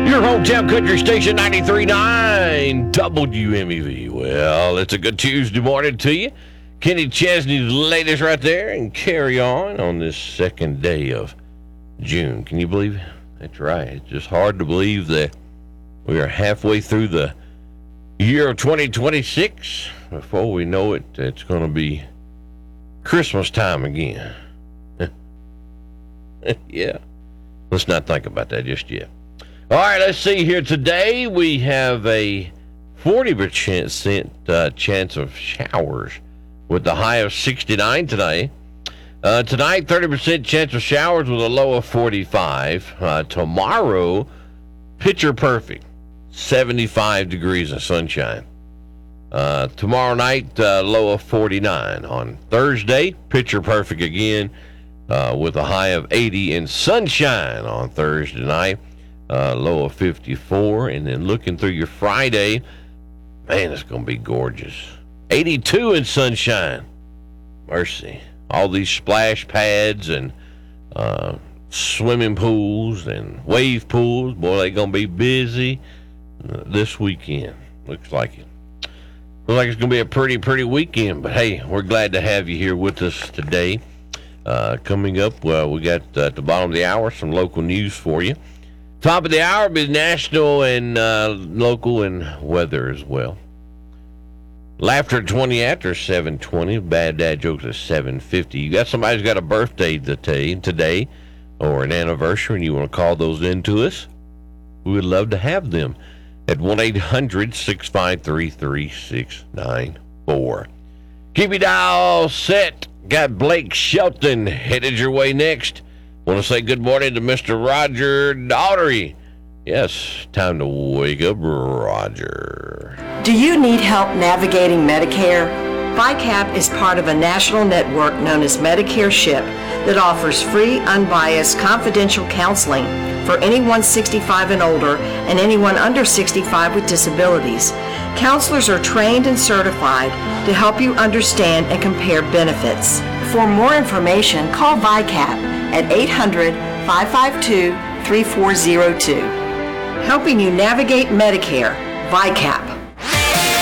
Your hometown country station 93.9 WMEV. Well, it's a good Tuesday morning to you. Kenny Chesney's latest right there, and carry on this second day of June. Can you believe it? That's right. It's just hard to believe that we are halfway through the year of 2026. Before we know it, it's going to be Christmas time again. Yeah. Let's not think about that just yet. All right, let's see here. Today we have a 40% chance of showers with the high of 69 today. Tonight, 30% chance of showers with a low of 45. Tomorrow, picture perfect, 75 degrees of sunshine. Tomorrow night, low of 49. On Thursday, picture perfect again with a high of 80 and sunshine on Thursday night. Low of 54, and then looking through your Friday, man, it's going to be gorgeous. 82 in sunshine. Mercy. All these splash pads and swimming pools and wave pools, boy, they're going to be busy this weekend. Looks like it. Looks like it's going to be a pretty weekend, but hey, we're glad to have you here with us today. Coming up, we got at the bottom of the hour some local news for you. Top of the hour will be national and local and weather as well. Laughter at 20 after 7:20. Bad dad jokes at 7:50. You got somebody who's got a birthday today or an anniversary and you want to call those in to us, we would love to have them at 1-800-653-3694. Keep your dial set. Got Blake Shelton headed your way next. Want to say good morning to Mr. Roger Daughtery. Yes, time to wake up, Roger. Do you need help navigating Medicare? VICAP is part of a national network known as Medicare SHIP that offers free, unbiased, confidential counseling for anyone 65 and older and anyone under 65 with disabilities. Counselors are trained and certified to help you understand and compare benefits. For more information, call VICAP at 800-552-3402. Helping you navigate Medicare, VICAP.